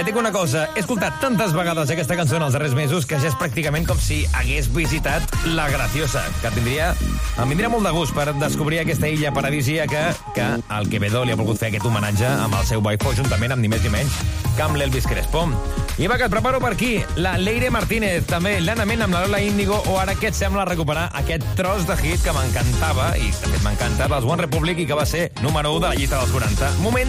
dic una cosa, he escoltat tantes vegades aquesta cançó en els darrers mesos que ja és pràcticament com si hagués visitat La Graciosa, que em vindria molt de gust per descobrir aquesta illa paradisíaca que el Quevedo li ha volgut fer aquest homenatge amb el seu waifo, juntament amb ni més ni menys que amb l'Elvis Crespo. I va, que et preparo per aquí, la Leire Martínez, també l'Anna Mena amb la Lola Índigo, o ara què et sembla recuperar aquest tros de hit que m'encantava, i de fet m'encanta, dels One Republic, i que va ser número 1 de la llista dels 40. Moment